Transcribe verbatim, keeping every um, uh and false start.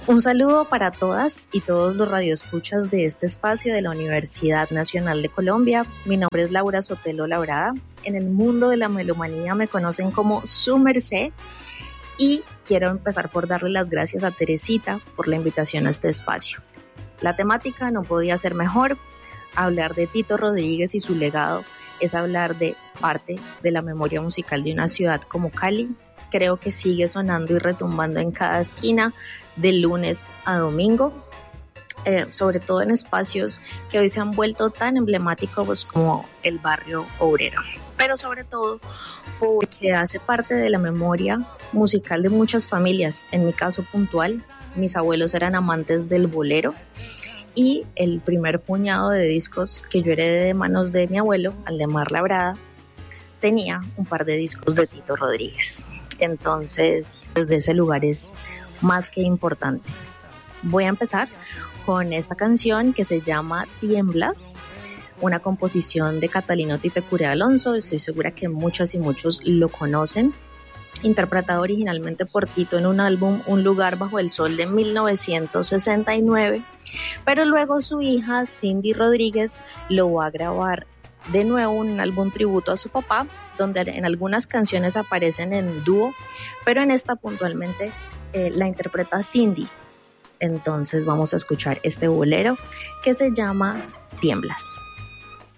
Un saludo para todas y todos los radioescuchas de este espacio de la Universidad Nacional de Colombia. Mi nombre es Laura Sotelo Labrada. En el mundo de la melomanía me conocen como Su Merced y quiero empezar por darle las gracias a Teresita por la invitación a este espacio. La temática no podía ser mejor. Hablar de Tito Rodríguez y su legado es hablar de parte de la memoria musical de una ciudad como Cali. Creo que sigue sonando y retumbando en cada esquina de lunes a domingo, eh, sobre todo en espacios que hoy se han vuelto tan emblemáticos como el barrio obrero, pero sobre todo porque hace parte de la memoria musical de muchas familias. En mi caso puntual, mis abuelos eran amantes del bolero y el primer puñado de discos que yo heredé de manos de mi abuelo, Aldemar Labrada, tenía un par de discos de Tito Rodríguez. Entonces, desde ese lugar es más que importante. Voy a empezar con esta canción que se llama Tiemblas, una composición de Catalino Titecure Alonso. Estoy segura que muchas y muchos lo conocen. Interpretado originalmente por Tito en un álbum Un lugar bajo el sol de mil novecientos sesenta y nueve, pero luego su hija Cindy Rodríguez lo va a grabar de nuevo un álbum tributo a su papá, donde en algunas canciones aparecen en dúo, pero en esta puntualmente eh, la interpreta Cindy. Entonces vamos a escuchar este bolero que se llama Tiemblas.